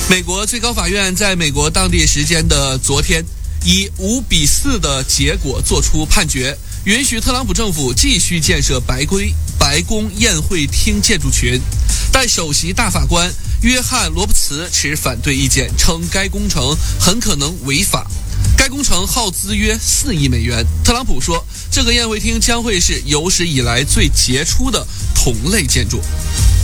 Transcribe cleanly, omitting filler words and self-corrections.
美国最高法院在美国当地时间的昨天，以5-4的结果作出判决，允许特朗普政府继续建设白宫宴会厅建筑群，但首席大法官约翰·罗伯茨持反对意见，称该工程很可能违法。该工程耗资约4亿美元。特朗普说，这个宴会厅将会是有史以来最杰出的同类建筑。